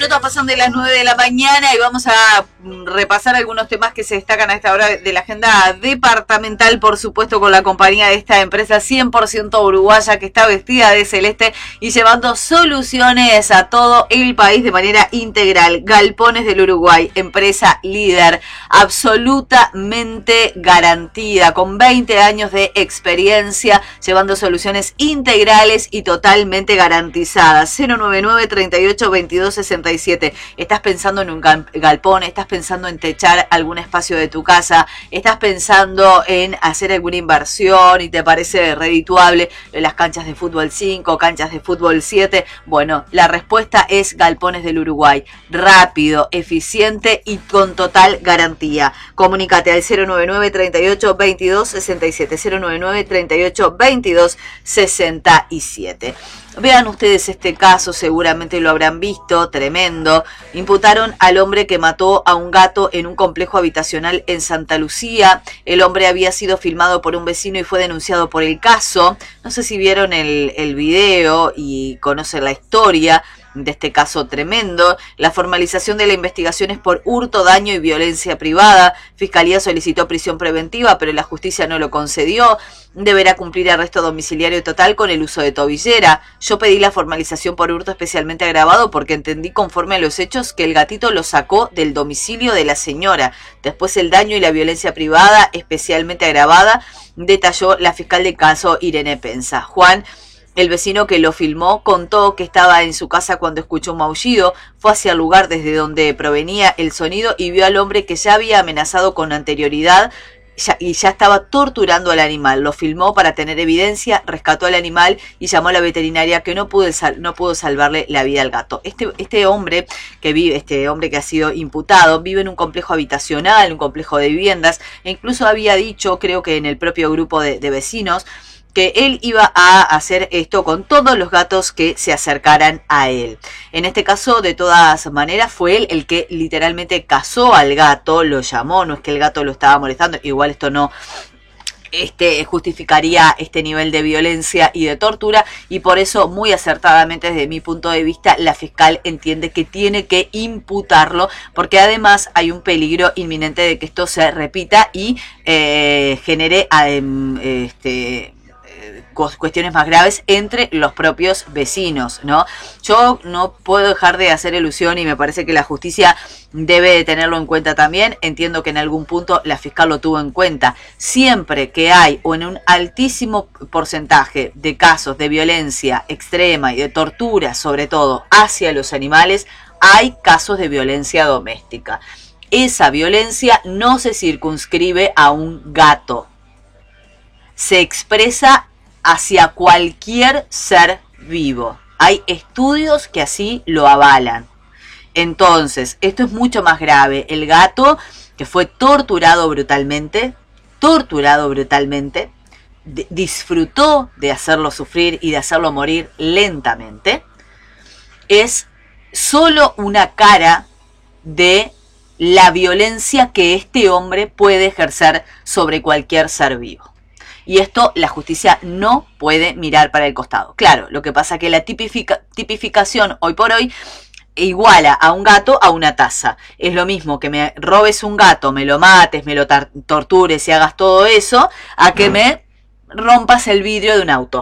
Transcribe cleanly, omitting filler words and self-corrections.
minutos pasan de las 9 de la mañana y vamos a repasar algunos temas que se destacan a esta hora de la agenda departamental, por supuesto, con la compañía de esta empresa 100% uruguaya que está vestida de celeste y llevando soluciones a todo el país de manera integral. Galpones del Uruguay, empresa líder, absolutamente garantida, con 20 años de experiencia, llevando soluciones integrales y totalmente garantizadas. 099 38 22 67. Estás pensando en un galpón, estás pensando en techar algún espacio de tu casa, estás pensando en hacer alguna inversión y te parece redituable las canchas de fútbol 5, canchas de fútbol 7. Bueno, la respuesta es Galpones del Uruguay. Rápido, eficiente y con total garantía. Comunícate al 099 38 22 67. 099 38 22 67. Vean ustedes este caso, seguramente lo habrán visto, tremendo. Imputaron al hombre que mató a un gato en un complejo habitacional en Santa Lucía. El hombre había sido filmado por un vecino y fue denunciado por el caso. No sé si vieron el video y conocen la historia de este caso tremendo. La formalización de la investigación es por hurto, daño y violencia privada. Fiscalía solicitó prisión preventiva, pero la justicia no lo concedió. Deberá cumplir arresto domiciliario total con el uso de tobillera. Yo pedí la formalización por hurto especialmente agravado porque entendí conforme a los hechos que el gatito lo sacó del domicilio de la señora. Después el daño y la violencia privada especialmente agravada, detalló la fiscal de caso Irene Pensa. Juan, el vecino que lo filmó, contó que estaba en su casa cuando escuchó un maullido, fue hacia el lugar desde donde provenía el sonido y vio al hombre que ya había amenazado con anterioridad y ya estaba torturando al animal. Lo filmó para tener evidencia, rescató al animal y llamó a la veterinaria que no pudo salvarle la vida al gato. Este hombre que ha sido imputado vive en un complejo habitacional, un complejo de viviendas, e incluso había dicho, creo que en el propio grupo de vecinos, que él iba a hacer esto con todos los gatos que se acercaran a él. En este caso, de todas maneras, fue él el que literalmente cazó al gato, lo llamó, no es que el gato lo estaba molestando, igual esto no justificaría este nivel de violencia y de tortura, y por eso, muy acertadamente desde mi punto de vista, la fiscal entiende que tiene que imputarlo, porque además hay un peligro inminente de que esto se repita y genere cuestiones más graves entre los propios vecinos, ¿no? Yo no puedo dejar de hacer ilusión y me parece que la justicia debe de tenerlo en cuenta también. Entiendo que en algún punto la fiscal lo tuvo en cuenta. Siempre que hay o en un altísimo porcentaje de casos de violencia extrema y de tortura, sobre todo hacia los animales, hay casos de violencia doméstica. Esa violencia no se circunscribe a un gato. Se expresa hacia cualquier ser vivo. Hay estudios que así lo avalan. Entonces, esto es mucho más grave. El gato que fue torturado brutalmente, disfrutó de hacerlo sufrir y de hacerlo morir lentamente, es solo una cara de la violencia que este hombre puede ejercer sobre cualquier ser vivo. Y esto la justicia no puede mirar para el costado. Claro, lo que pasa es que la tipificación hoy por hoy iguala a un gato a una taza. Es lo mismo que me robes un gato, me lo mates, me lo tortures y hagas todo eso, a que me rompas el vidrio de un auto.